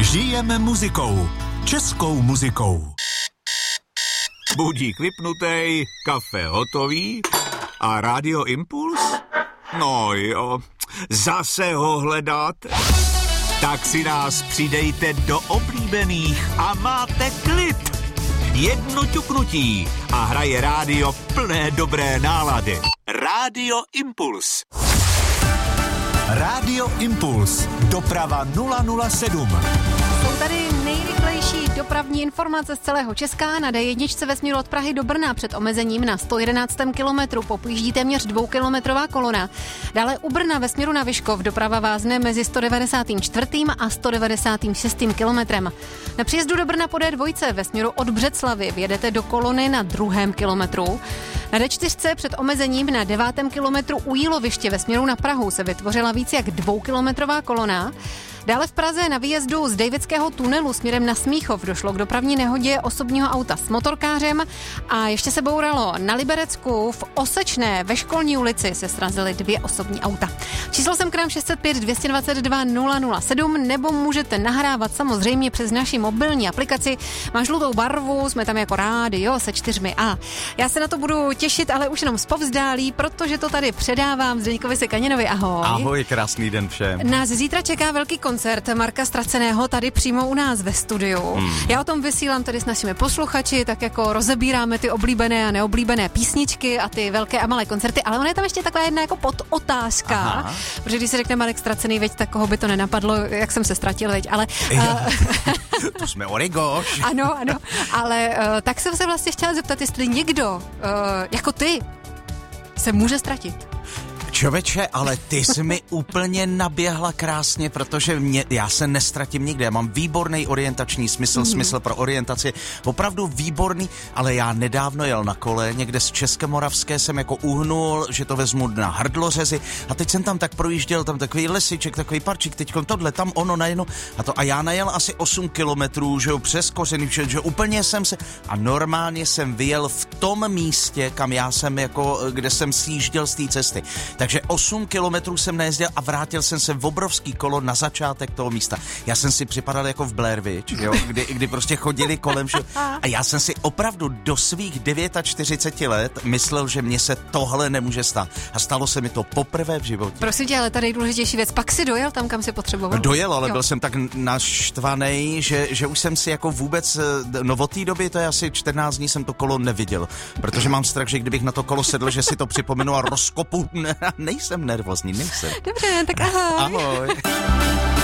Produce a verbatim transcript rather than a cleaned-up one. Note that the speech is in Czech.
Žijeme muzikou. Českou muzikou. Budík vypnutej, kafe hotový a Radio Impuls? No jo, zase ho hledáte? Tak si nás přidejte do oblíbených a máte klid. Jedno ťuknutí a hraje rádio plné dobré nálady. Radio Impuls. Radio Impuls. Doprava nula nula sedm. Jsou tady nejrychlejší dopravní informace z celého Česka. Na dé jedna ve směru od Prahy do Brna před omezením na sto jedenáctém kilometru popíždí téměř dvoukilometrová kolona. Dále u Brna ve směru na Vyškov doprava vázne mezi sto devadesátým čtvrtým a sto devadesátým šestým kilometrem. Na příjezdu do Brna po dé dva ve směru od Břeclavy vjedete do kolony na druhém kilometru. Na dé čtyři před omezením na devátém kilometru u Jíloviště ve směru na Prahu se vytvořila víc jak dvoukilometrová kolona. Dále v Praze na výjezdu z Davidského tunelu směrem na Smíchov došlo k dopravní nehodě osobního auta s motorkářem a ještě se bouralo na Liberecku. V Osečné ve Školní ulici se srazily dvě osobní auta. Číslo sem k nám šest set pět dvě dvacet dva nula nula sedm nebo můžete nahrávat samozřejmě přes naši mobilní aplikaci. Má žlutou barvu, jsme tam jako rádio se čtyřmi A. Já se na to budu těšit, ale už jenom zpovzdálí, protože to tady předávám Zdeňkovi Sekaněnovi. Ahoj. Ahoj, krásný den všem. Nás zítra čeká velký koncert Marka Straceného tady přímo u nás ve studiu. Hmm. Já o tom vysílám tady s našimi posluchači, tak jako rozebíráme ty oblíbené a neoblíbené písničky a ty velké a malé koncerty, ale ona je tam ještě taková jedna jako podotázka, Aha. protože když se řekne Marek Stracený, veď, tak koho by to nenapadlo, jak jsem se ztratil, veď, ale... Uh, to jsme origoš. Ano, ano, ale uh, tak jsem se vlastně chtěla zeptat, jestli někdo, uh, jako ty, se může ztratit. Čověče, ale ty jsi mi úplně naběhla krásně, protože mě, já se nestratím nikde. Já mám výborný orientační smysl, mm. smysl pro orientaci, opravdu výborný, ale já nedávno jel na kole, někde z Českomoravské jsem jako uhnul, že to vezmu na Hrdlořezi a teď jsem tam tak projížděl, tam takový lesiček, takový parčík, teďkom tohle, tam ono najednou a to a já najel asi osm kilometrů, že jo, přes kořeny, že, že úplně jsem se a normálně jsem vyjel v tom místě, kam já jsem jako, kde jsem sjížděl z té cesty. Takže osm kilometrů jsem nejezdil a vrátil jsem se v obrovský kolo na začátek toho místa. Já jsem si připadal jako v Blair Witch, jo, kdy, kdy prostě chodili kolem že, a já jsem si opravdu do svých čtyřiceti devíti let myslel, že mně se tohle nemůže stát. A stalo se mi to poprvé v životě. Prosím tě, ale ta nejdůležitější věc, pak si dojel tam, kam si potřeboval? Dojel, ale jo. byl jsem tak naštvaný, že, že už jsem si jako vůbec, no od té doby, to je asi čtrnáct dní, jsem to kolo neviděl, protože mám strach, že kdybych na to kolo sedl, že si to připomenu a rozkopu. Nejsem nervózní, nejsem. Dobře, tak ahoj. Ahoj.